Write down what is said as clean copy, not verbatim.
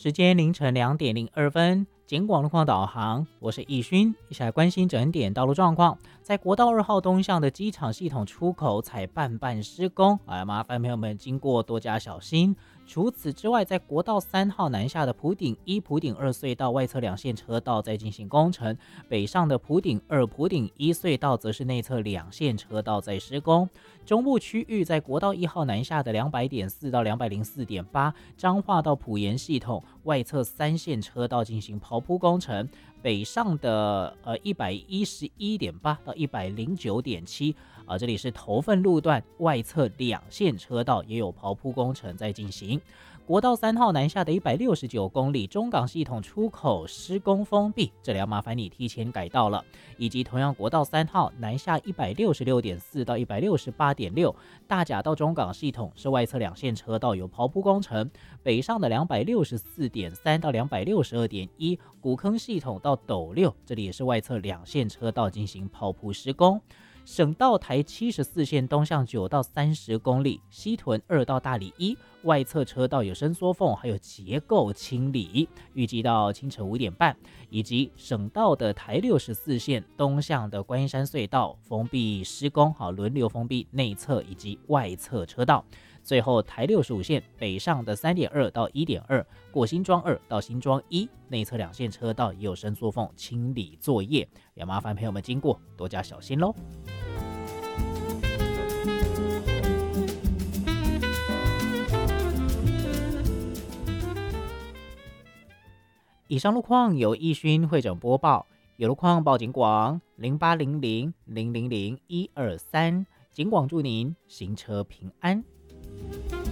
时间凌晨2点02分，警广路况导航，我是易勋，一起来关心整点道路状况。在国道2号东向的机场系统出口采半施工，麻烦朋友们经过多加小心。除此之外，在国道3号南下的埔顶1、埔顶2隧道外侧2线车道在进行工程，北上的埔顶2、埔顶1隧道则是内侧2线车道在施工。中部区域在国道1号南下的200.4到204.8彰化到埔盐系统外侧3线车道进行刨铺工程，北上的111.8到109.7这里是头份路段外侧2线车道也有刨铺工程在进行。国道3号南下的169公里中港系统出口施工封闭，这里要麻烦你提前改道了。以及同样国道3号南下166.4到168.6大甲到中港系统是外侧2线车道有刨铺工程，北上的264.3到262.1古坑系统到斗六，这里也是外侧2线车道进行刨铺施工。省道台74线东向9到30公里，西屯2到大里1外侧车道有伸缩缝，还有结构清理，预计到清晨5点半。以及省道的台64线东向的观音山隧道封闭施工，轮流封闭内侧以及外侧车道。最后台65线北上的3.2到1.2过新庄2到新庄1内侧2线车道也有伸缩缝清理作业，也麻烦朋友们经过多加小心咯。以上路况由易勋会诊播报，有路况报警广0800000123，警广祝您行车平安。